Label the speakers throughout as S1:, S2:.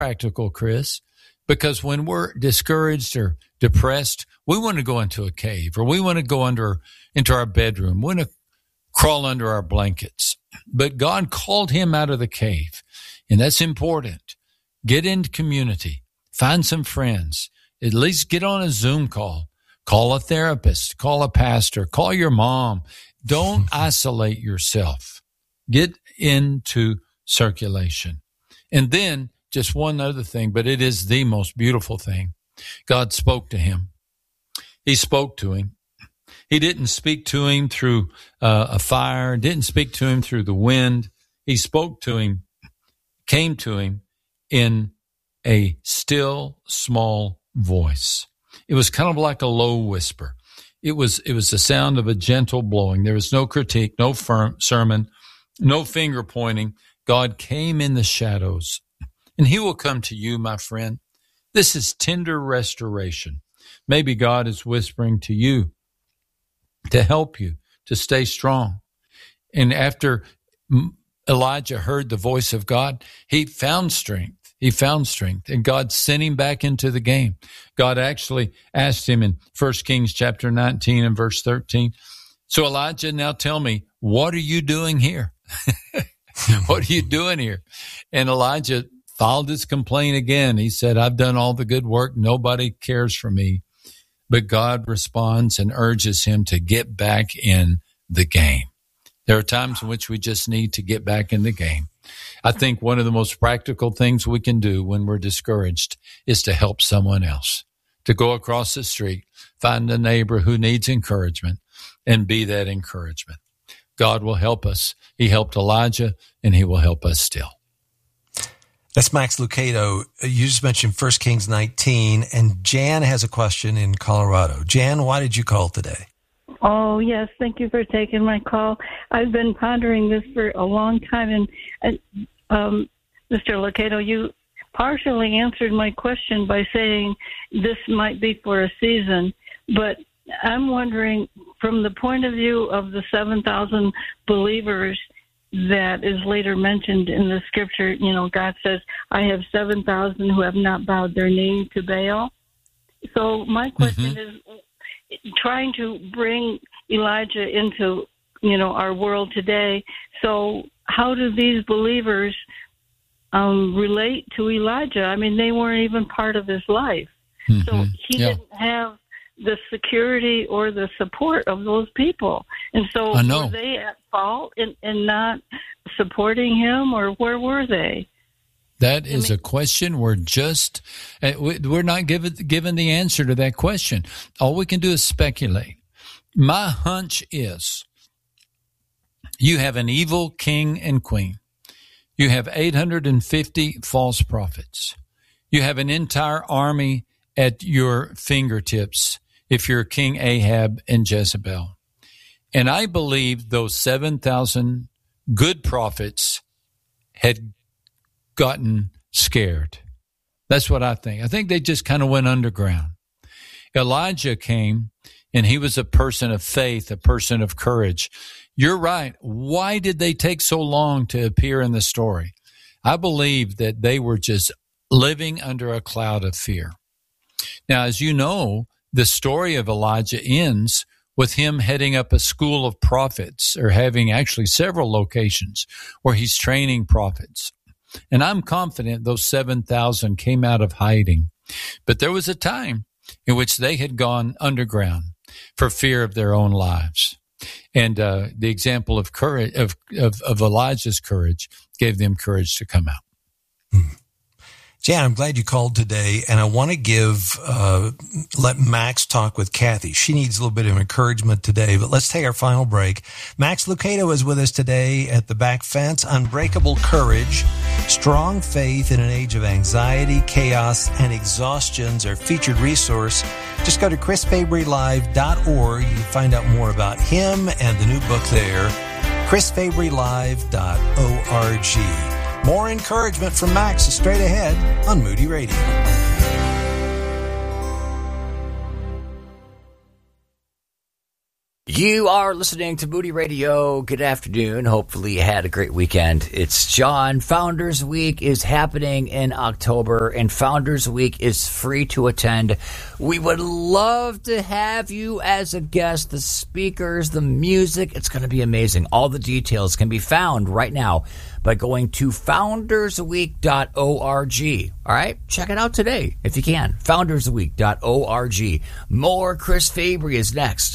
S1: practical, Chris, because when we're discouraged or depressed, we want to go into a cave, or we want to go into our bedroom. We want to crawl under our blankets. But God called him out of the cave, and that's important. Get into community. Find some friends. At least get on a Zoom call. Call a therapist. Call a pastor. Call your mom. Don't isolate yourself. Get into circulation. And then just one other thing, but it is the most beautiful thing. God spoke to him. He spoke to him. He didn't speak to him through a fire, didn't speak to him through the wind. He spoke to him, came to him in a still, small voice. It was kind of like a low whisper. It was the sound of a gentle blowing. There was no critique, no sermon, no finger pointing. God came in the shadows, and he will come to you, my friend. This is tender restoration. Maybe God is whispering to you to help you to stay strong. And after Elijah heard the voice of God, he found strength. And God sent him back into the game. God actually asked him in 1 Kings chapter 19 and verse 13, so Elijah, now tell me, what are you doing here? What are you doing here? And Elijah filed his complaint again. He said, I've done all the good work. Nobody cares for me. But God responds and urges him to get back in the game. There are times in which we just need to get back in the game. I think one of the most practical things we can do when we're discouraged is to help someone else, to go across the street, find a neighbor who needs encouragement, and be that encouragement. God will help us. He helped Elijah, and he will help us still.
S2: That's Max Lucado. You just mentioned 1 Kings 19, and Jan has a question in Colorado. Jan, why did you call today?
S3: Oh, yes. Thank you for taking my call. I've been pondering this for a long time. And Mr. Lucado, you partially answered my question by saying this might be for a season. But I'm wondering, from the point of view of the 7,000 believers that is later mentioned in the scripture, you know, God says, I have 7,000 who have not bowed their knee to Baal. So my question is, trying to bring Elijah into, you know, our world today. So how do these believers relate to Elijah? I mean, they weren't even part of his life. So he didn't have the security or the support of those people. And so were they at fault in not supporting him, or where were they?
S1: That is a question we're not given the answer to that question. All we can do is speculate. My hunch is you have an evil king and queen. You have 850 false prophets. You have an entire army at your fingertips if you're King Ahab and Jezebel. And I believe those 7,000 good prophets had gotten scared. That's what I think. I think they just kind of went underground. Elijah came, and he was a person of faith, a person of courage. You're right. Why did they take so long to appear in the story? I believe that they were just living under a cloud of fear. Now, as you know, the story of Elijah ends with him heading up a school of prophets, or having actually several locations where he's training prophets. And I'm confident those 7,000 came out of hiding. But there was a time in which they had gone underground for fear of their own lives. And the example of courage, of Elijah's courage, gave them courage to come out.
S2: Jan, I'm glad you called today, and I want to let Max talk with Kathy. She needs a little bit of encouragement today, but let's take our final break. Max Lucado is with us today at The Back Fence. Unbreakable Courage, Strong Faith in an Age of Anxiety, Chaos, and Exhaustion's our featured resource. Just go to chrisfabrylive.org. You can find out more about him and the new book there, chrisfabrylive.org. More encouragement from Max is straight ahead on Moody Radio.
S4: You are listening to Moody Radio. Good afternoon. Hopefully you had a great weekend. It's John. Founders Week is happening in October, and Founders Week is free to attend. We would love to have you as a guest, the speakers, the music. It's going to be amazing. All the details can be found right now by going to foundersweek.org. All right? Check it out today if you can. Foundersweek.org. More Chris Fabry is next.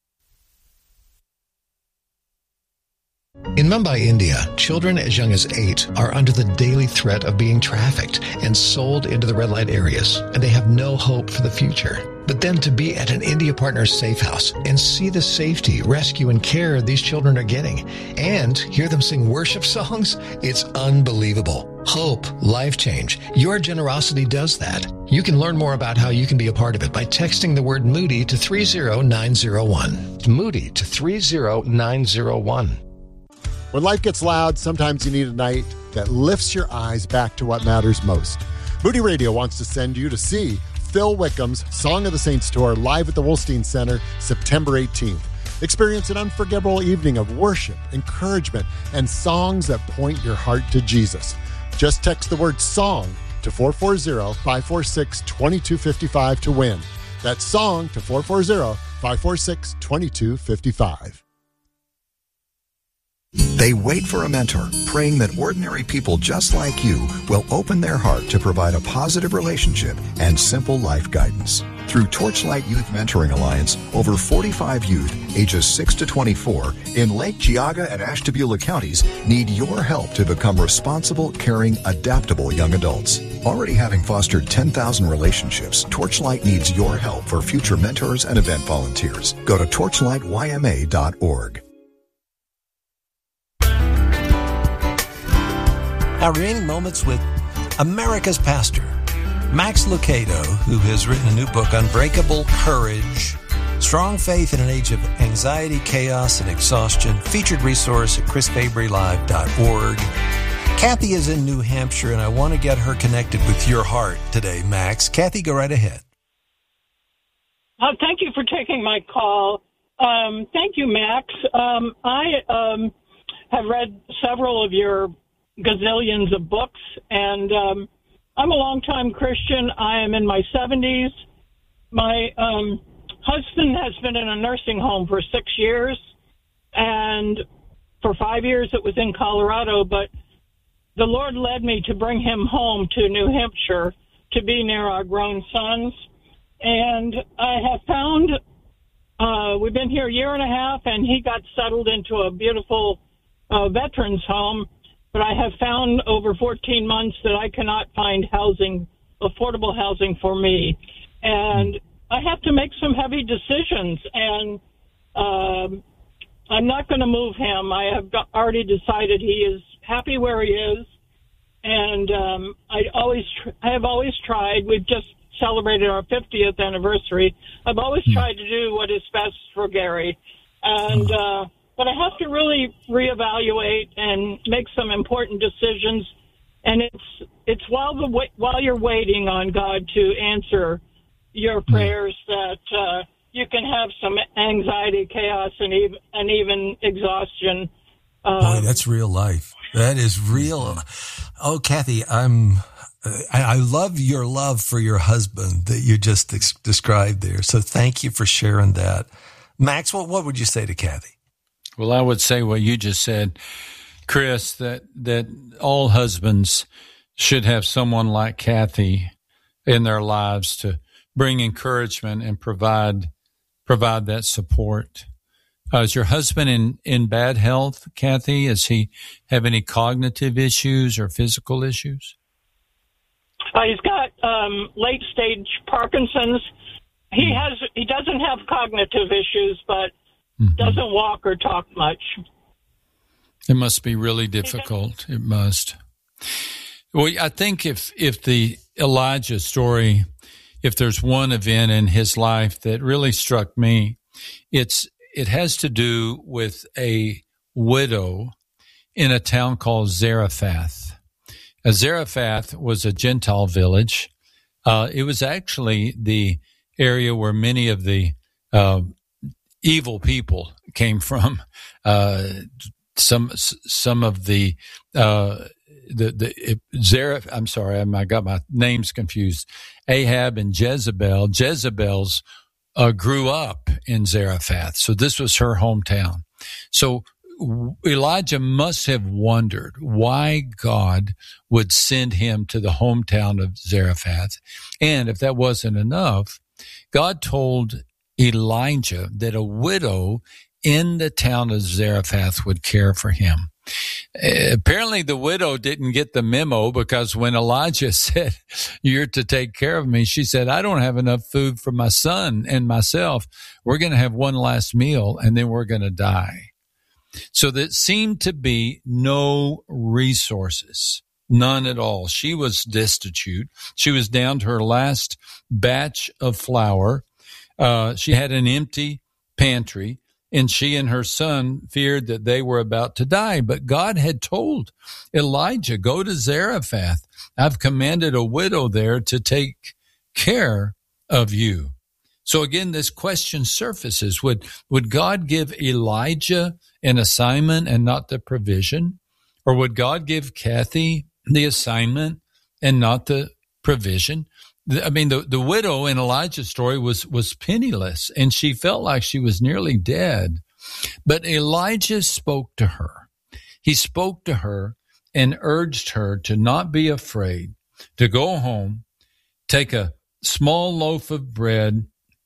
S5: In Mumbai, India, children as young as 8 are under the daily threat of being trafficked and sold into the red light areas, and they have no hope for the future. But then to be at an India Partners safe house and see the safety, rescue, and care these children are getting, and hear them sing worship songs, it's unbelievable. Hope, life change. Your generosity does that. You can learn more about how you can be a part of it by texting the word Moody to 30901. Moody to 30901.
S6: When life gets loud, sometimes you need a night that lifts your eyes back to what matters most. Moody Radio wants to send you to see Phil Wickham's Song of the Saints Tour live at the Wolstein Center September 18th. Experience an unforgettable evening of worship, encouragement, and songs that point your heart to Jesus. Just text the word SONG to 440-546-2255 to win. That's SONG to 440-546-2255.
S7: They wait for a mentor, praying that ordinary people just like you will open their heart to provide a positive relationship and simple life guidance. Through Torchlight Youth Mentoring Alliance, over 45 youth ages 6 to 24 in Lake Geauga and Ashtabula counties need your help to become responsible, caring, adaptable young adults. Already having fostered 10,000 relationships, Torchlight needs your help for future mentors and event volunteers. Go to torchlightyma.org.
S2: Now, remaining moments with America's pastor, Max Lucado, who has written a new book, Unbreakable Courage, Strong Faith in an Age of Anxiety, Chaos, and Exhaustion. Featured resource at chrisfabrylive.org. Kathy is in New Hampshire, and I want to get her connected with your heart today, Max. Kathy, go right ahead.
S8: Thank you for taking my call. Thank you, Max. I have read several of your gazillions of books, and I'm a longtime Christian. I am in my 70s. My husband has been in a nursing home for 6 years, and for 5 years it was in Colorado, but the Lord led me to bring him home to New Hampshire to be near our grown sons. And I have found, we've been here a year and a half, and he got settled into a beautiful veterans home. But I have found over 14 months that I cannot find housing, affordable housing for me. And I have to make some heavy decisions. And I'm not going to move him. I have already decided he is happy where he is. And I have always tried. We've just celebrated our 50th anniversary. I've always tried to do what is best for Gary. And but I have to really reevaluate and make some important decisions. And it's while you're waiting on God to answer your prayers that you can have some anxiety, chaos, and even exhaustion.
S2: Boy, that's real life. That is real. Oh, Kathy, I love your love for your husband that you just described there. So thank you for sharing that. Max, what would you say to Kathy?
S1: Well, I would say what you just said, Chris, that all husbands should have someone like Kathy in their lives to bring encouragement and provide that support. Is your husband in bad health, Kathy? Does he have any cognitive issues or physical issues?
S8: He's got late stage Parkinson's. He doesn't have cognitive issues, but doesn't walk or talk much.
S1: It must be really difficult. It must. Well, I think if the Elijah story, if there's one event in his life that really struck me, it has to do with a widow in a town called Zarephath. Zarephath was a Gentile village. It was actually the area where many of the evil people came from. Some of the Zarephath. I'm sorry, I got my names confused. Ahab and Jezebel. Jezebel's grew up in Zarephath, so this was her hometown. So Elijah must have wondered why God would send him to the hometown of Zarephath. And if that wasn't enough, God told Elijah that a widow in the town of Zarephath would care for him. Apparently the widow didn't get the memo, because when Elijah said, "You're to take care of me," she said, "I don't have enough food for my son and myself. We're going to have one last meal and then we're going to die." So there seemed to be no resources, none at all. She was destitute. She was down to her last batch of flour. She had an empty pantry, and she and her son feared that they were about to die. But God had told Elijah, "Go to Zarephath. I've commanded a widow there to take care of you." So again, this question surfaces. Would God give Elijah an assignment and not the provision? Or would God give Kathy the assignment and not the provision? I mean, the widow in Elijah's story was penniless, and she felt like she was nearly dead. But Elijah spoke to her. He spoke to her and urged her to not be afraid, to go home, take a small loaf of bread,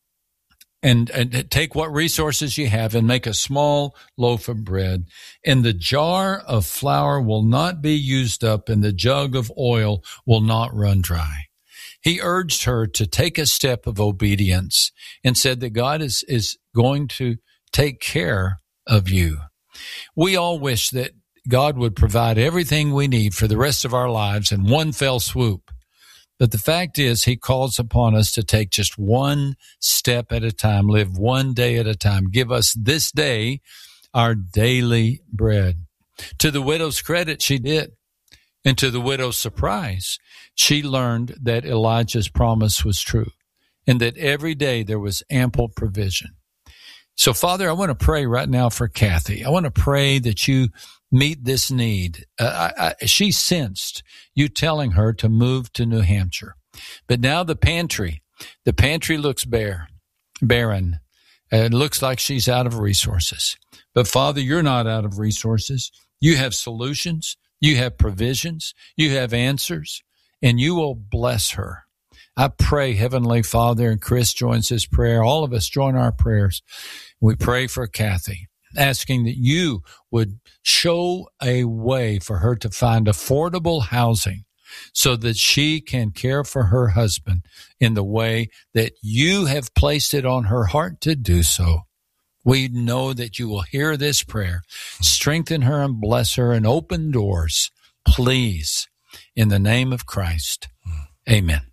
S1: and take what resources you have and make a small loaf of bread. And the jar of flour will not be used up, and the jug of oil will not run dry. He urged her to take a step of obedience and said that God is going to take care of you. We all wish that God would provide everything we need for the rest of our lives in one fell swoop. But the fact is, he calls upon us to take just one step at a time, live one day at a time. Give us this day our daily bread. To the widow's credit, she did. And to the widow's surprise, she learned that Elijah's promise was true and that every day there was ample provision. So, Father, I want to pray right now for Kathy. I want to pray that you meet this need. She sensed you telling her to move to New Hampshire. But now the pantry looks barren. It looks like she's out of resources. But, Father, you're not out of resources. You have solutions. You have provisions. You have answers. And you will bless her. I pray, Heavenly Father, and Chris joins his prayer. All of us join our prayers. We pray for Kathy, asking that you would show a way for her to find affordable housing so that she can care for her husband in the way that you have placed it on her heart to do so. We know that you will hear this prayer. Strengthen her and bless her and open doors, please, in the name of Christ. Amen.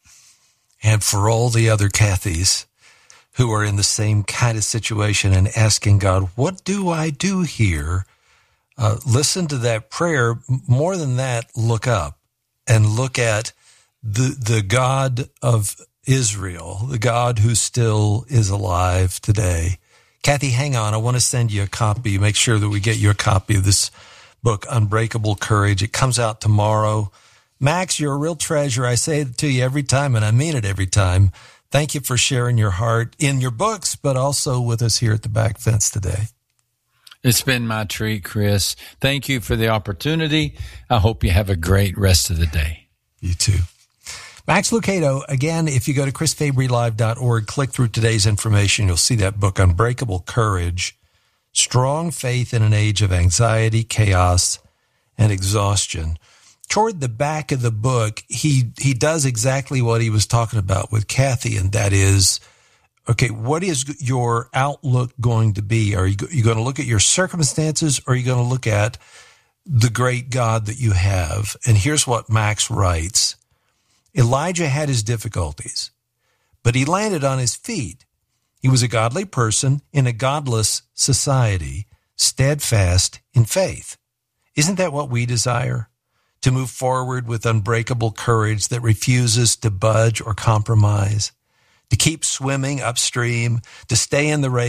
S2: And for all the other Kathys who are in the same kind of situation and asking God, what do I do here? Listen to that prayer. More than that, look up and look at the God of Israel, the God who still is alive today. Kathy, hang on. I want to send you a copy. Make sure that we get you a copy of this book, Unbreakable Courage. It comes out tomorrow. Max, you're a real treasure. I say it to you every time, and I mean it every time. Thank you for sharing your heart in your books, but also with us here at the Back Fence today.
S1: It's been my treat, Chris. Thank you for the opportunity. I hope you have a great rest of the day.
S2: You too. Max Lucado, again, if you go to chrisfabrylive.org, click through today's information, you'll see that book, Unbreakable Courage, Strong Faith in an Age of Anxiety, Chaos, and Exhaustion. Toward the back of the book, he does exactly what he was talking about with Kathy, and that is, okay, what is your outlook going to be? Are you going to look at your circumstances, or are you going to look at the great God that you have? And here's what Max writes. Elijah had his difficulties, but he landed on his feet. He was a godly person in a godless society, steadfast in faith. Isn't that what we desire? To move forward with unbreakable courage that refuses to budge or compromise, to keep swimming upstream, to stay in the race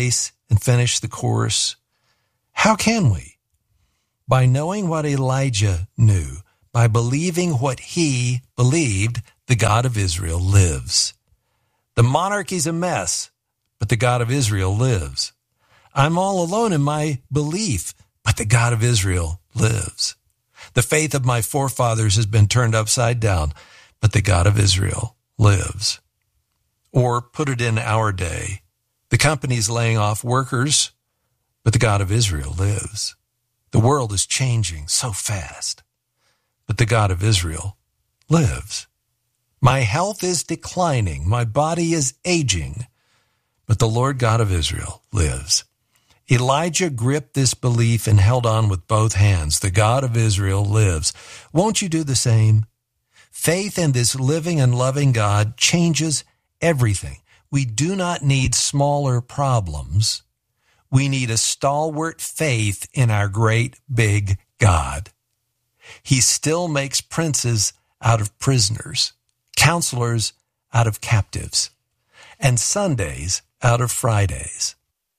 S2: and finish the course? How can we? By knowing what Elijah knew, by believing what he believed, the God of Israel lives. The monarchy's a mess, but the God of Israel lives. I'm all alone in my belief, but the God of Israel lives. The faith of my forefathers has been turned upside down, but the God of Israel lives. Or put it in our day, the company's laying off workers, but the God of Israel lives. The world is changing so fast, but the God of Israel lives. My health is declining, my body is aging, but the Lord God of Israel lives. Elijah gripped this belief and held on with both hands. The God of Israel lives. Won't you do the same? Faith in this living and loving God changes everything. We do not need smaller problems. We need a stalwart faith in our great big God. He still makes princes out of prisoners, counselors out of captives, and Sundays out of Fridays.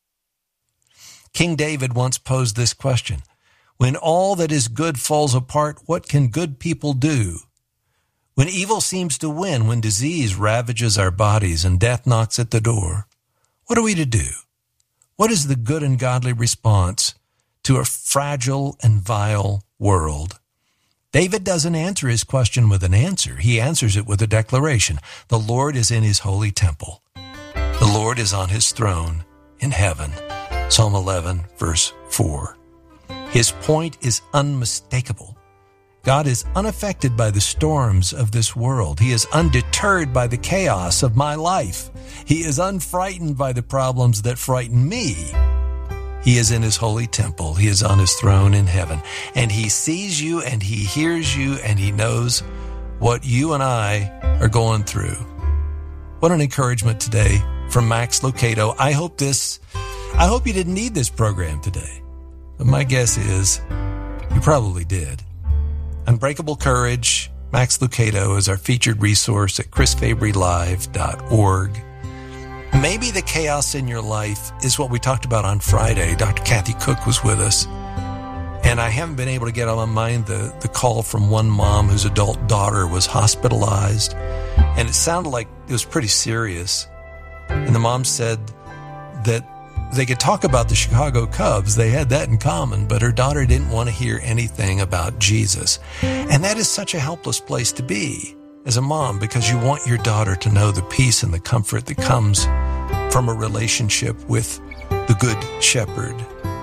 S2: King David once posed this question: when all that is good falls apart, what can good people do? When evil seems to win, when disease ravages our bodies and death knocks at the door, what are we to do? What is the good and godly response to a fragile and vile world? David doesn't answer his question with an answer. He answers it with a declaration. The Lord is in his holy temple. The Lord is on his throne in heaven. Psalm 11, verse 4. His point is unmistakable. God is unaffected by the storms of this world. He is undeterred by the chaos of my life. He is unfrightened by the problems that frighten me. He is in his holy temple. He is on his throne in heaven. And he sees you and he hears you and he knows what you and I are going through. What an encouragement today from Max Lucado. I hope you didn't need this program today, but my guess is you probably did. Unbreakable Courage, Max Lucado is our featured resource at chrisfabrylive.org. Maybe the chaos in your life is what we talked about on Friday. Dr. Kathy Cook was with us, and I haven't been able to get on my mind the call from one mom whose adult daughter was hospitalized, and it sounded like it was pretty serious. And the mom said that they could talk about the Chicago Cubs. They had that in common, but her daughter didn't want to hear anything about Jesus. And that is such a helpless place to be as a mom, because you want your daughter to know the peace and the comfort that comes from a relationship with the Good Shepherd.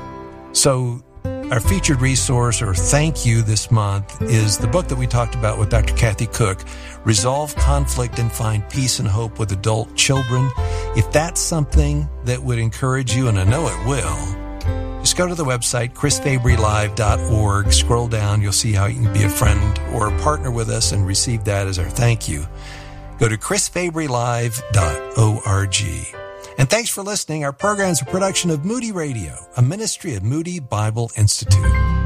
S2: So our featured resource or thank you this month is the book that we talked about with Dr. Kathy Cook, Resolve Conflict and Find Peace and Hope with Adult Children. If that's something that would encourage you, and I know it will, just go to the website, chrisfabrylive.org. Scroll down, you'll see how you can be a friend or a partner with us and receive that as our thank you. Go to chrisfabrylive.org. And thanks for listening. Our program is a production of Moody Radio, a ministry of Moody Bible Institute.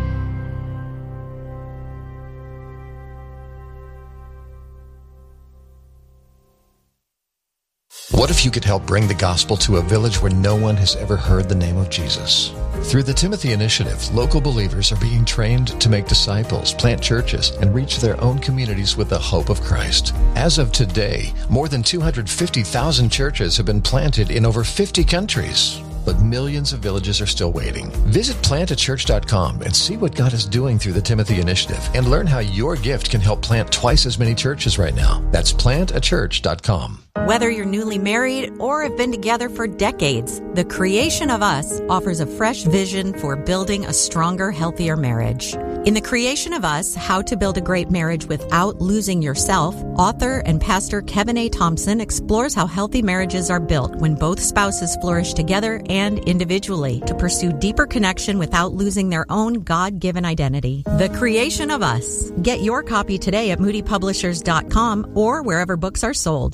S5: What if you could help bring the gospel to a village where no one has ever heard the name of Jesus? Through the Timothy Initiative, local believers are being trained to make disciples, plant churches, and reach their own communities with the hope of Christ. As of today, more than 250,000 churches have been planted in over 50 countries. But millions of villages are still waiting. Visit plantachurch.com and see what God is doing through the Timothy Initiative and learn how your gift can help plant twice as many churches right now. That's plantachurch.com.
S9: Whether you're newly married or have been together for decades, The Creation of Us offers a fresh vision for building a stronger, healthier marriage. In The Creation of Us, How to Build a Great Marriage Without Losing Yourself, author and pastor Kevin A. Thompson explores how healthy marriages are built when both spouses flourish together and individually to pursue deeper connection without losing their own God-given identity. The Creation of Us. Get your copy today at moodypublishers.com or wherever books are sold.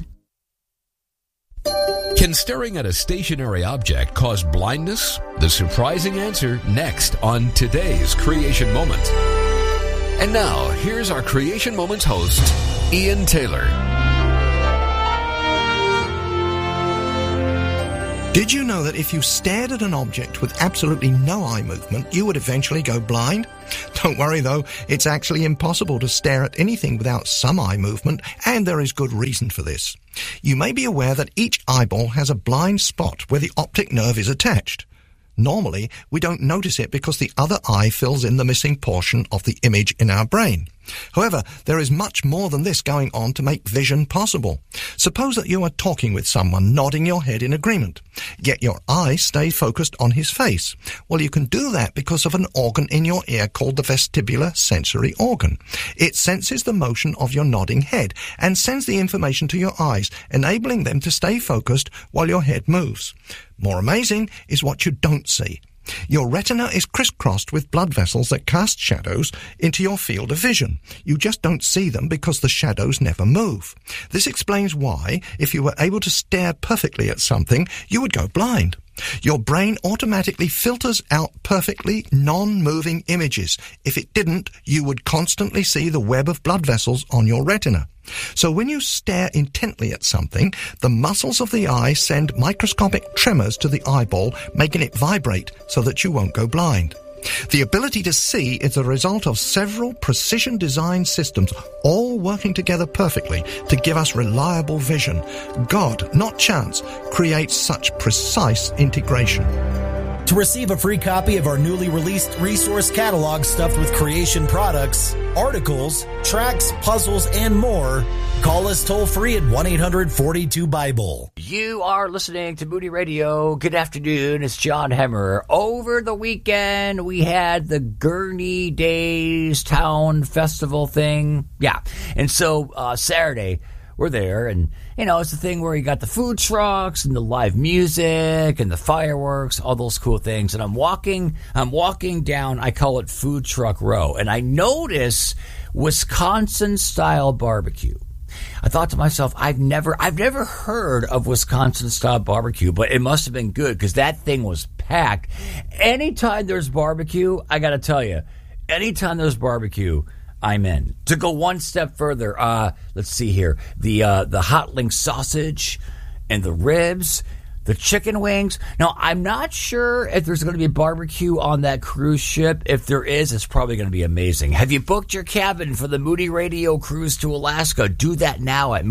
S10: Can staring at a stationary object cause blindness? The surprising answer next on today's Creation Moment. And now, here's our Creation Moments host, Ian Taylor.
S11: Did you know that if you stared at an object with absolutely no eye movement, you would eventually go blind? Don't worry though, it's actually impossible to stare at anything without some eye movement, and there is good reason for this. You may be aware that each eyeball has a blind spot where the optic nerve is attached. Normally, we don't notice it because the other eye fills in the missing portion of the image in our brain. However, there is much more than this going on to make vision possible. Suppose that you are talking with someone, nodding your head in agreement, yet your eyes stay focused on his face. Well, you can do that because of an organ in your ear called the vestibular sensory organ. It senses the motion of your nodding head and sends the information to your eyes, enabling them to stay focused while your head moves. More amazing is what you don't see. Your retina is crisscrossed with blood vessels that cast shadows into your field of vision. You just don't see them because the shadows never move. This explains why, if you were able to stare perfectly at something, you would go blind. Your brain automatically filters out perfectly non-moving images. If it didn't, you would constantly see the web of blood vessels on your retina. So when you stare intently at something, the muscles of the eye send microscopic tremors to the eyeball, making it vibrate so that you won't go blind. The ability to see is the result of several precision-designed systems all working together perfectly to give us reliable vision. God, not chance, creates such precise integration.
S12: To receive a free copy of our newly released resource catalog stuffed with creation products, articles, tracks, puzzles, and more, call us toll-free at 1-800-42-BIBLE.
S4: You are listening to Moody Radio. Good afternoon. It's John Hemmer. Over the weekend, we had the Gurney Days Town Festival thing. Yeah. And so Saturday, we're there, and, you know, it's the thing where you got the food trucks and the live music and the fireworks, all those cool things. And I'm walking down, I call it Food Truck Row, and I notice Wisconsin-style barbecue. I thought to myself, I've never heard of Wisconsin-style barbecue, but it must have been good because that thing was packed. Anytime there's barbecue, I got to tell you, anytime there's barbecue, I'm in. To go one step further, let's see here. The hot link sausage and the ribs, the chicken wings. Now, I'm not sure if there's going to be barbecue on that cruise ship. If there is, it's probably going to be amazing. Have you booked your cabin for the Moody Radio cruise to Alaska? Do that now at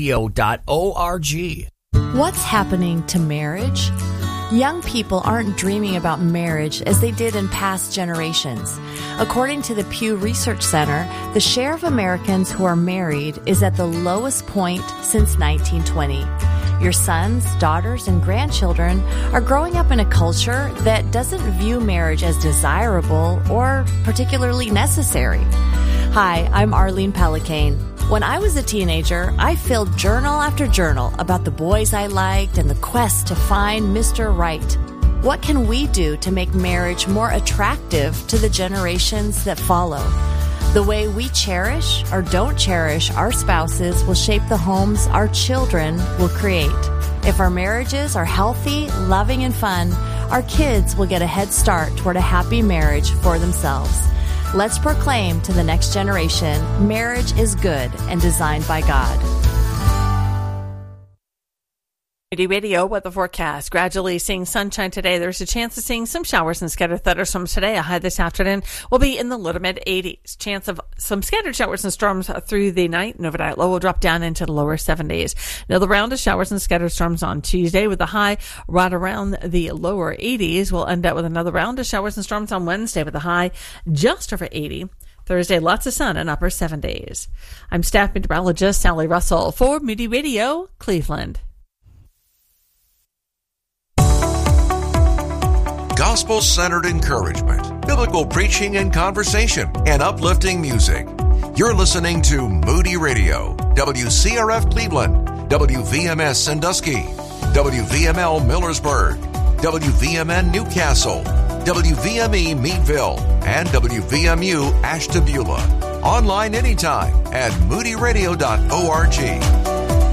S4: moodyradio.org.
S13: What's happening to marriage? Young people aren't dreaming about marriage as they did in past generations. According to the Pew Research Center, the share of Americans who are married is at the lowest point since 1920. Your sons, daughters, and grandchildren are growing up in a culture that doesn't view marriage as desirable or particularly necessary. Hi, I'm Arlene Pellicane. When I was a teenager, I filled journal after journal about the boys I liked and the quest to find Mr. Right. What can we do to make marriage more attractive to the generations that follow? The way we cherish or don't cherish our spouses will shape the homes our children will create. If our marriages are healthy, loving, and fun, our kids will get a head start toward a happy marriage for themselves. Let's proclaim to the next generation, marriage is good and designed by God.
S14: Moody Radio weather forecast. Gradually seeing sunshine today. There's a chance of seeing some showers and scattered thunderstorms today. A high this afternoon will be in the low to mid 80s. Chance of some scattered showers and storms through the night. And overnight low will drop down into the lower 70s. Another round of showers and scattered storms on Tuesday with a high right around the lower 80s. We'll end up with another round of showers and storms on Wednesday with a high just over 80. Thursday, lots of sun and upper 70s. I'm staff meteorologist Sally Russell for Moody Radio, Cleveland.
S15: Gospel-centered encouragement, biblical preaching and conversation, and uplifting music. You're listening to Moody Radio, WCRF Cleveland, WVMS Sandusky, WVML Millersburg, WVMN Newcastle, WVME Meadville, and WVMU Ashtabula. Online anytime at moodyradio.org.